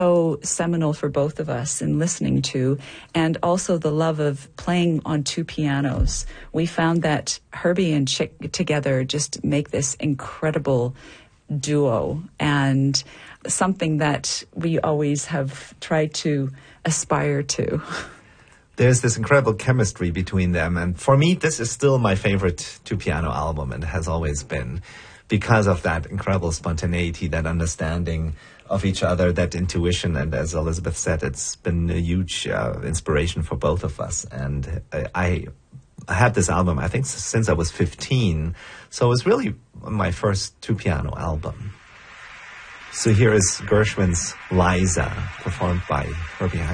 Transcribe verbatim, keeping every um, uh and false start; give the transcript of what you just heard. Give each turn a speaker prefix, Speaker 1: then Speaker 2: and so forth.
Speaker 1: so seminal for both of us in listening to, and also the love of playing on two pianos. We found that Herbie and Chick together just make this incredible duo, and something that we always have tried to aspire to.
Speaker 2: There's this incredible chemistry between them, and for me, this is still my favorite two-piano album, and has always been, because of that incredible spontaneity, that understanding of each other, that intuition, and as Elizabeth said, it's been a huge uh, inspiration for both of us. And I, I I had this album, I think, since I was fifteen, so it was really my first two-piano album. So here is Gershwin's Liza, performed by Herbie Hancock.